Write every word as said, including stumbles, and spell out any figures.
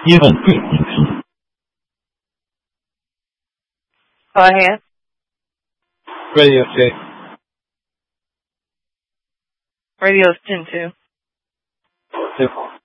Even. Go ahead. Radio check. Radio's ten two. Two.